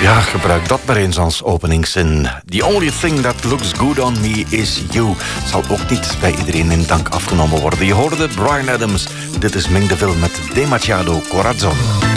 Ja, gebruik dat maar eens als openingszin. The only thing that looks good on me is you. Zal ook niet bij iedereen in dank afgenomen worden. Je hoorde Bryan Adams. Dit is Ming DeVille met Demasiado Corazon.